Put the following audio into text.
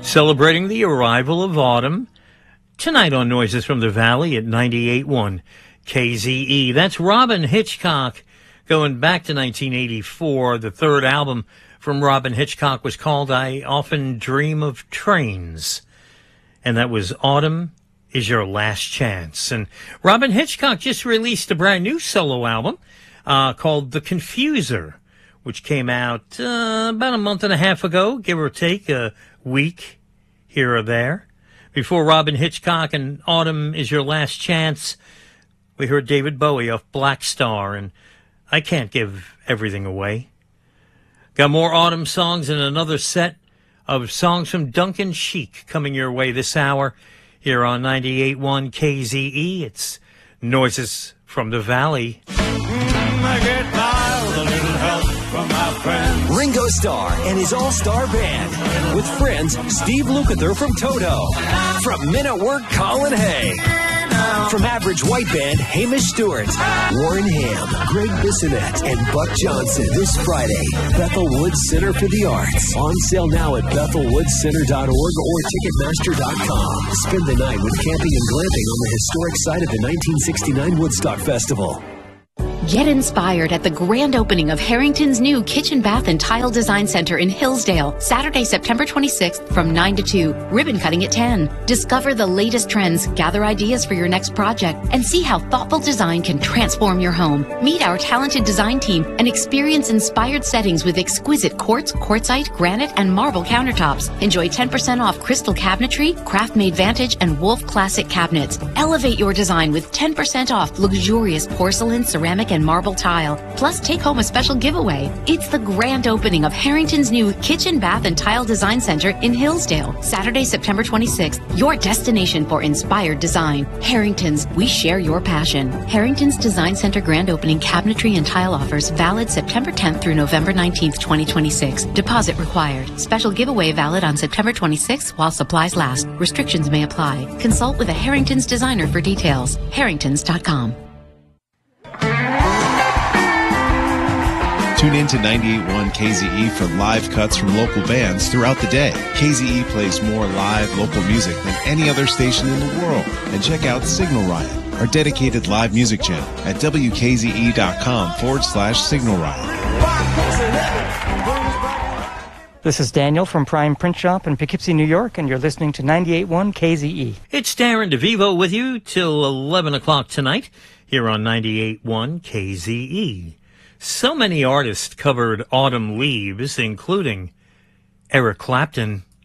celebrating the arrival of autumn tonight on Noises from the Valley at 98.1 KZE. That's Robyn Hitchcock going back to 1984. The third album from Robyn Hitchcock was called I Often Dream of Trains, and that was Autumn Is Your Last Chance. And Robyn Hitchcock just released a brand new solo album called The Confuser, which came out about a month and a half ago, give or take a week here or there. Before Robyn Hitchcock and Autumn Is Your Last Chance, we heard David Bowie off Black Star, and I Can't Give Everything Away. Got more autumn songs and another set of songs from Duncan Sheik coming your way this hour here on 98.1 KZE. It's Noises from the Valley. I get by with a little help from my friends. Ringo Starr and his all-star band. With friends Steve Lukather from Toto. From Men at Work, Colin Hay. From Average White Band, Hamish Stewart. Warren Ham, Greg Bissonette, and Buck Johnson. This Friday, Bethel Woods Center for the Arts. On sale now at BethelWoodsCenter.org or Ticketmaster.com. Spend the night with camping and glamping on the historic site of the 1969 Woodstock Festival. Get inspired at the grand opening of Harrington's new Kitchen, Bath, and Tile Design Center in Hillsdale, Saturday, September 26th from 9 to 2, ribbon cutting at 10. Discover the latest trends, gather ideas for your next project, and see how thoughtful design can transform your home. Meet our talented design team and experience inspired settings with exquisite quartz, quartzite, granite, and marble countertops. Enjoy 10% off crystal cabinetry, craft-made Vantage, and Wolf Classic cabinets. Elevate your design with 10% off luxurious porcelain, ceramic, and marble tile. Plus, take home a special giveaway. It's the grand opening of Harrington's new Kitchen, Bath, and Tile Design Center in Hillsdale, Saturday, September 26th. Your destination for inspired design. Harrington's, we share your passion. Harrington's Design Center grand opening cabinetry and tile offers valid September 10th through November 19th, 2026. Deposit required. Special giveaway valid on September 26th while supplies last. Restrictions may apply. Consult with a Harrington's designer for details. Harringtons.com. Tune in to 98.1 KZE for live cuts from local bands throughout the day. KZE plays more live local music than any other station in the world. And check out Signal Riot, our dedicated live music channel at wkze.com/Signal Riot. This is Daniel from Prime Print Shop in Poughkeepsie, New York, and you're listening to 98.1 KZE. It's Darren DeVivo with you till 11 o'clock tonight here on 98.1 KZE. So many artists covered autumn leaves, including Eric Clapton.